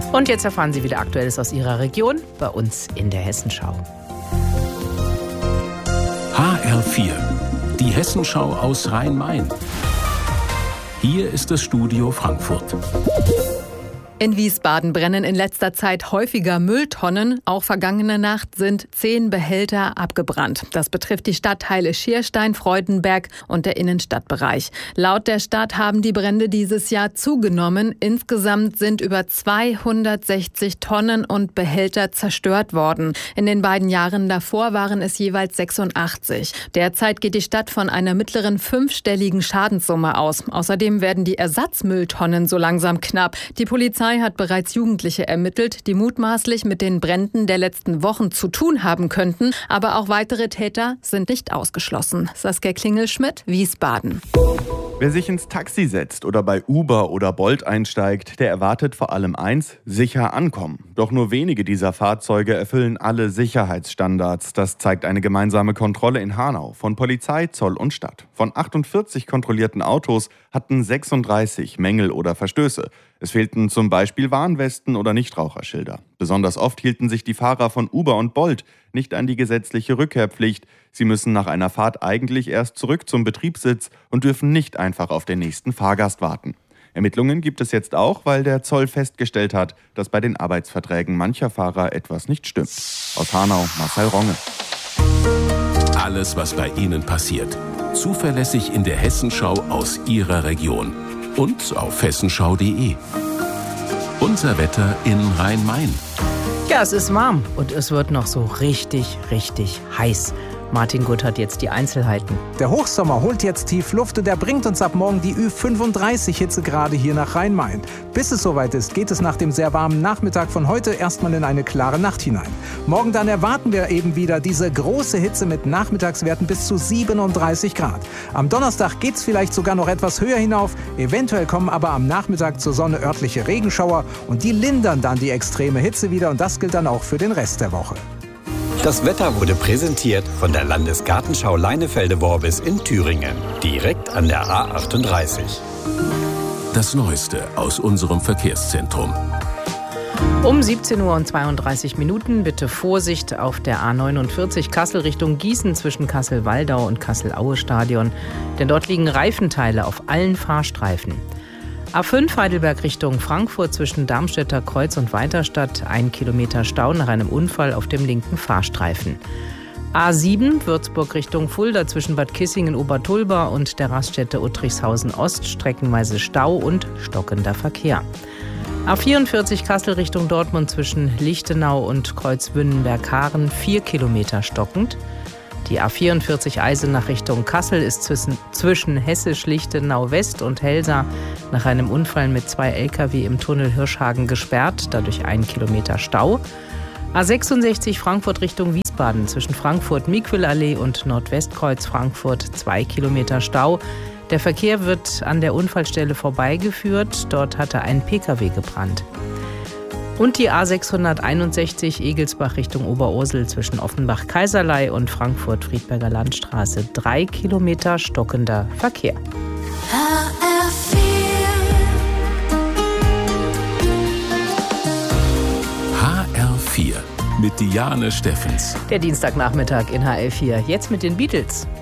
Und jetzt erfahren Sie wieder Aktuelles aus Ihrer Region bei uns in der Hessenschau. HR4, die Hessenschau aus Rhein-Main. Hier ist das Studio Frankfurt. In Wiesbaden brennen in letzter Zeit häufiger Mülltonnen. Auch vergangene Nacht sind 10 Behälter abgebrannt. Das betrifft die Stadtteile Schierstein, Freudenberg und der Innenstadtbereich. Laut der Stadt haben die Brände dieses Jahr zugenommen. Insgesamt sind über 260 Tonnen und Behälter zerstört worden. In den beiden Jahren davor waren es jeweils 86. Derzeit geht die Stadt von einer mittleren 5-stelligen Schadenssumme aus. Außerdem werden die Ersatzmülltonnen so langsam knapp. Die Polizei hat bereits Jugendliche ermittelt, die mutmaßlich mit den Bränden der letzten Wochen zu tun haben könnten. Aber auch weitere Täter sind nicht ausgeschlossen. Saskia Klingelschmidt, Wiesbaden. Wer sich ins Taxi setzt oder bei Uber oder Bolt einsteigt, der erwartet vor allem eins: sicher ankommen. Doch nur wenige dieser Fahrzeuge erfüllen alle Sicherheitsstandards. Das zeigt eine gemeinsame Kontrolle in Hanau von Polizei, Zoll und Stadt. Von 48 kontrollierten Autos hatten 36 Mängel oder Verstöße. Es fehlten zum Beispiel Warnwesten oder Nichtraucherschilder. Besonders oft hielten sich die Fahrer von Uber und Bolt nicht an die gesetzliche Rückkehrpflicht. Sie müssen nach einer Fahrt eigentlich erst zurück zum Betriebssitz und dürfen nicht einfach auf den nächsten Fahrgast warten. Ermittlungen gibt es jetzt auch, weil der Zoll festgestellt hat, dass bei den Arbeitsverträgen mancher Fahrer etwas nicht stimmt. Aus Hanau, Marcel Ronge. Alles, was bei Ihnen passiert. Zuverlässig in der Hessenschau aus Ihrer Region. Und auf hessenschau.de. Unser Wetter in Rhein-Main. Ja, es ist warm und es wird noch so richtig, richtig heiß. Martin Gutt hat jetzt die Einzelheiten. Der Hochsommer holt jetzt tief Luft und er bringt uns ab morgen die Ü35 Hitzegrade hier nach Rhein-Main. Bis es soweit ist, geht es nach dem sehr warmen Nachmittag von heute erstmal in eine klare Nacht hinein. Morgen dann erwarten wir eben wieder diese große Hitze mit Nachmittagswerten bis zu 37 Grad. Am Donnerstag geht es vielleicht sogar noch etwas höher hinauf. Eventuell kommen aber am Nachmittag zur Sonne örtliche Regenschauer und die lindern dann die extreme Hitze wieder und das gilt dann auch für den Rest der Woche. Das Wetter wurde präsentiert von der Landesgartenschau Leinefelde-Worbis in Thüringen, direkt an der A38. Das Neueste aus unserem Verkehrszentrum. Um 17:32 Uhr bitte Vorsicht auf der A49 Kassel Richtung Gießen zwischen Kassel-Waldau und Kassel-Aue-Stadion, denn dort liegen Reifenteile auf allen Fahrstreifen. A5 Heidelberg Richtung Frankfurt zwischen Darmstädter Kreuz und Weiterstadt, 1 Kilometer Stau nach einem Unfall auf dem linken Fahrstreifen. A7 Würzburg Richtung Fulda zwischen Bad Kissingen-Obertulba und der Raststätte Uttrichshausen Ost, streckenweise Stau und stockender Verkehr. A44 Kassel Richtung Dortmund zwischen Lichtenau und Kreuzwünnenberg-Haaren, 4 Kilometer stockend. Die A44 Eisenach Richtung Kassel ist zwischen Hessisch-Lichtenau-West und Helsa nach einem Unfall mit 2 Lkw im Tunnel Hirschhagen gesperrt, dadurch 1 Kilometer Stau. A66 Frankfurt Richtung Wiesbaden zwischen Frankfurt-Miquelallee und Nordwestkreuz Frankfurt, 2 Kilometer Stau. Der Verkehr wird an der Unfallstelle vorbeigeführt, dort hatte ein Pkw gebrannt. Und die A661 Egelsbach Richtung Oberursel zwischen Offenbach-Kaiserlei und Frankfurt-Friedberger Landstraße, 3 Kilometer stockender Verkehr. HR4 mit Diane Steffens. Der Dienstagnachmittag in HR4, jetzt mit den Beatles.